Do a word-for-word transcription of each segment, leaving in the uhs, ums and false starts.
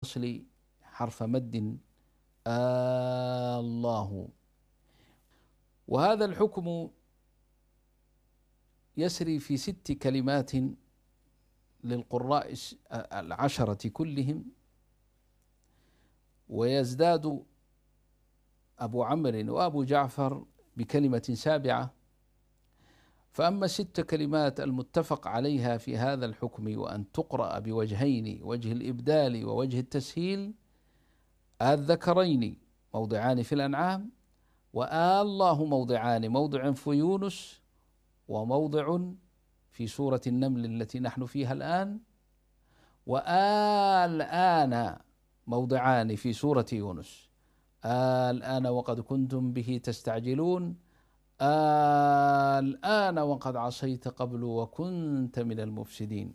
الوصل حرف مد آه الله. وهذا الحكم يسري في ست كلمات للقراء العشرة كلهم، ويزداد أبو عمرو وأبو جعفر بكلمة سابعة. فأما الست كلمات المتفق عليها في هذا الحكم وأن تقرأ بوجهين، وجه الإبدال ووجه التسهيل، الذكرين موضعان في الأنعام، وآل الله موضعان، موضع في يونس وموضع في سورة النمل التي نحن فيها الآن، وآل آن موضعان في سورة يونس، آل آن وقد كنتم به تستعجلون، الآن وقد عصيت قبل وكنت من المفسدين.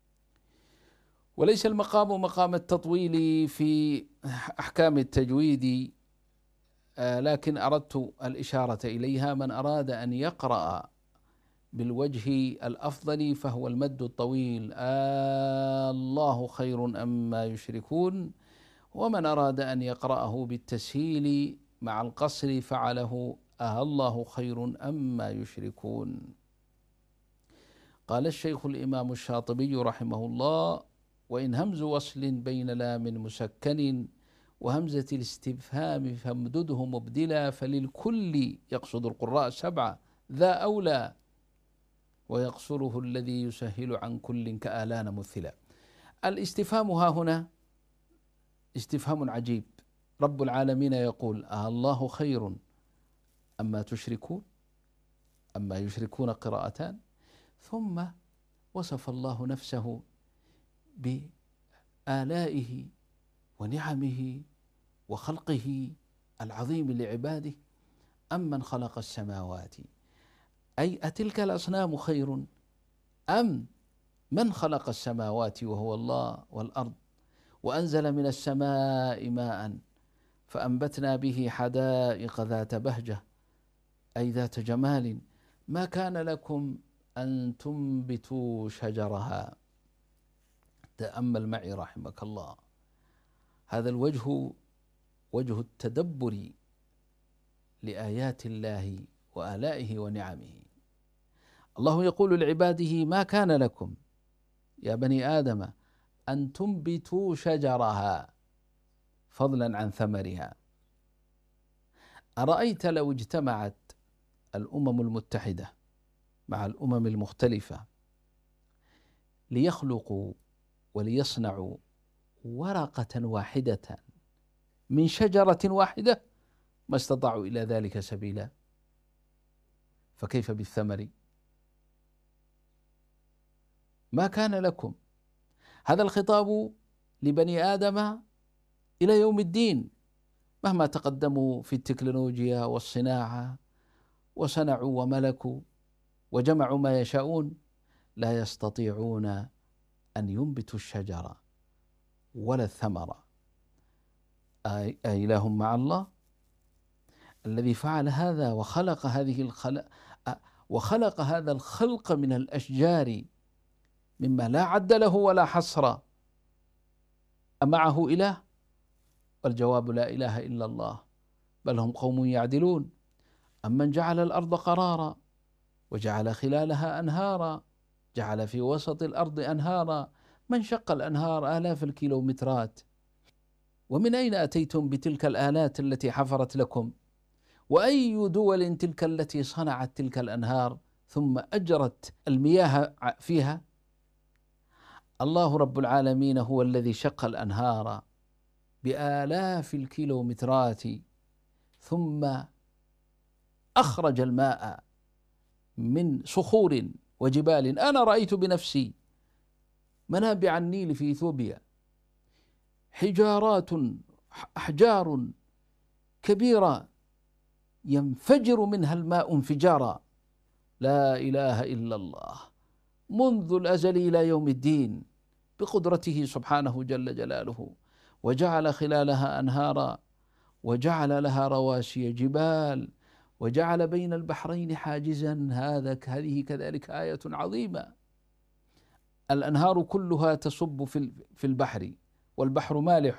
وليس المقام مقام التطويل في أحكام التجويد، لكن أردت الإشارة إليها. من أراد أن يقرأ بالوجه الأفضل فهو المد الطويل، آه الله خير أما يشركون. ومن أراد أن يقرأه بالتسهيل مع القصر فعله أه الله خير أما يشركون. قال الشيخ الإمام الشاطبي رحمه الله: وإن همز وصل بين لام مسكن وهمزة الاستفهام فامدده مبدلا، فللكل يقصد القراء سبعة ذا أولى، ويقصره الذي يسهل عن كل كآلان مثلا. الاستفهام ها هنا استفهام عجيب. رب العالمين يقول: أه الله خير أما تشركون، أما يشركون قراءتان، ثم وصف الله نفسه بآلائه ونعمه وخلقه العظيم لعباده. أمن خلق السماوات، أي أتلك الأصنام خير أم من خلق السماوات وهو الله والأرض، وأنزل من السماء ماء فأنبتنا به حدائق ذات بهجة، أي ذات جمال، ما كان لكم أن تنبتوا شجرها. تأمل معي رحمك الله، هذا الوجه وجه التدبر لآيات الله وآلائه ونعمه. الله يقول لعباده: ما كان لكم يا بني آدم أن تنبتوا شجرها فضلا عن ثمرها. أرأيت لو اجتمعت الأمم المتحدة مع الأمم المختلفة ليخلقوا وليصنعوا ورقة واحدة من شجرة واحدة، ما استطاعوا إلى ذلك سبيلا، فكيف بالثمر؟ ما كان لكم. هذا الخطاب لبني آدم إلى يوم الدين، مهما تقدموا في التكنولوجيا والصناعة وصنعوا وملكوا وجمعوا ما يشاءون، لا يستطيعون أن ينبتوا الشجرة ولا الثمرة. أإله مع الله الذي فعل هذا وخلق هذه الخلق وخلق هذا الخلق من الأشجار مما لا عد له ولا حصر، أمعه إله؟ والجواب: لا إله إلا الله، بل هم قوم يعدلون. أمن جعل الأرض قرارا وجعل خلالها أنهارا، جعل في وسط الأرض أنهارا، من شق الأنهار آلاف الكيلومترات. ومن أين أتيتم بتلك الآلات التي حفرت لكم؟ وأي دول تلك التي صنعت تلك الأنهار ثم أجرت المياه فيها؟ الله رب العالمين هو الذي شق الأنهار بآلاف الكيلومترات ثم أخرج الماء من صخور وجبال. أنا رأيت بنفسي منابع النيل في إثيوبيا، حجارات أحجار كبيرة ينفجر منها الماء انفجارا. لا إله إلا الله، منذ الأزل إلى يوم الدين بقدرته سبحانه جل جلاله. وجعل خلالها أنهارا وجعل لها رواسي جبال وجعل بين البحرين حاجزا. هذا هذه كذلك آية عظيمة. الأنهار كلها تصب في البحر والبحر مالح